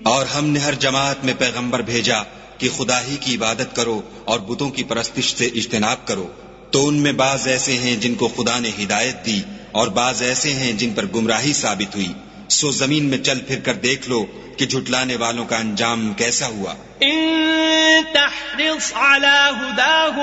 और हमने हर जमात में पैगंबर भेजा कि खुदा ही की इबादत करो और बुतों की परस्तिश से इज्तनाब करो। तो उनमें बाज ऐसे हैं जिनको खुदा ने हिदायत दी और बाज ऐसे हैं जिन पर गुमराही साबित हुई। सो जमीन में चल फिर कर देख लो कि झुटलाने वालों का अंजाम कैसा हुआ।